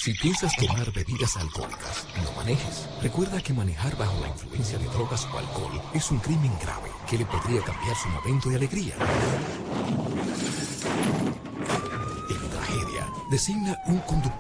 Si piensas tomar bebidas alcohólicas, no manejes. Recuerda que manejar bajo la influencia de drogas o alcohol es un crimen grave que le podría cambiar su momento de alegría en tragedia. Designa un conductor